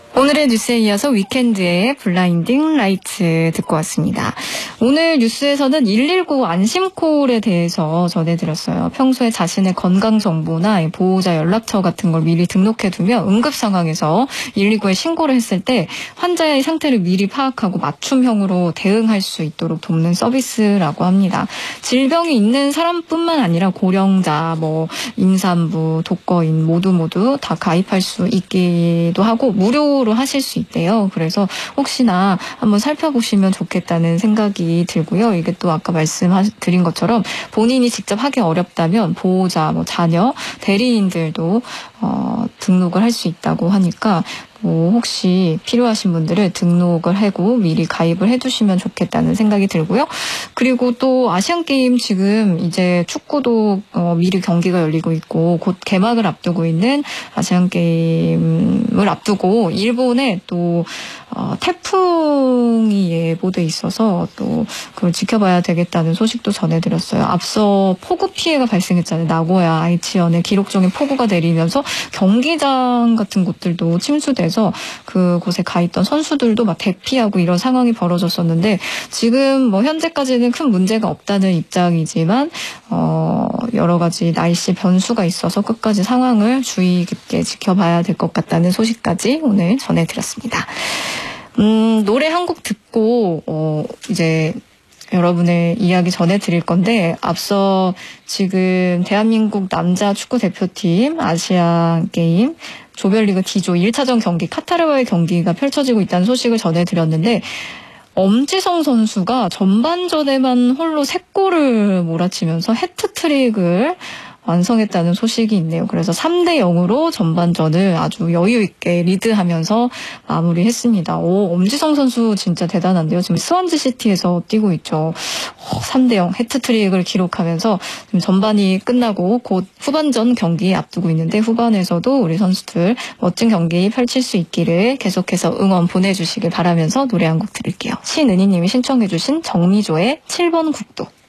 오늘의 뉴스에 이어서 위켄드의 블라인딩 라이트 듣고 왔습니다. 오늘 뉴스에서는 119 안심콜에 대해서 전해드렸어요. 평소에 자신의 건강 정보나 보호자 연락처 같은 걸 미리 등록해두면 응급 상황에서 119에 신고를 했을 때 환자의 상태를 미리 파악하고 맞춤형으로 대응할 수 있도록 돕는 서비스라고 합니다. 질병이 있는 사람뿐만 아니라 고령자, 임산부, 독거인 모두 다 가입할 수 있기도 하고 무료로 하실 수 있대요. 그래서 혹시나 한번 살펴보시면 좋겠다는 생각이 들고요. 이게 또 아까 말씀드린 것처럼 본인이 직접 하기 어렵다면 보호자, 자녀, 대리인들도 등록을 할 수 있다고 하니까 혹시 필요하신 분들은 등록을 하고 미리 가입을 해두시면 좋겠다는 생각이 들고요. 그리고 또 아시안게임 지금 이제 축구도 미리 경기가 열리고 있고 곧 개막을 앞두고 있는 아시안게임을 앞두고 일본에 또 태풍이 예보돼 있어서 또 그걸 지켜봐야 되겠다는 소식도 전해드렸어요. 앞서 폭우 피해가 발생했잖아요. 나고야, 아이치현에 기록적인 폭우가 내리면서 경기장 같은 곳들도 침수돼서 그곳에 가 있던 선수들도 막 대피하고 이런 상황이 벌어졌었는데 지금 현재까지는 큰 문제가 없다는 입장이지만 여러 가지 날씨 변수가 있어서 끝까지 상황을 주의 깊게 지켜봐야 될 것 같다는 소식까지 오늘 전해드렸습니다. 노래 한 곡 듣고 이제 여러분의 이야기 전해드릴 건데 앞서 지금 대한민국 남자 축구 대표팀 아시안게임 조별리그 D조 1차전 경기 카타르와의 경기가 펼쳐지고 있다는 소식을 전해드렸는데 엄지성 선수가 전반전에만 홀로 3골을 몰아치면서 해트트릭을 완성했다는 소식이 있네요. 그래서 3대0으로 전반전을 아주 여유 있게 리드하면서 마무리했습니다. 엄지성 선수 진짜 대단한데요. 지금 스완지 시티에서 뛰고 있죠. 3대0 해트트릭을 기록하면서 지금 전반이 끝나고 곧 후반전 경기 앞두고 있는데 후반에서도 우리 선수들 멋진 경기 펼칠 수 있기를 계속해서 응원 보내주시길 바라면서 노래 한 곡 들을게요. 신은희님이 신청해 주신 정미조의 7번 국도.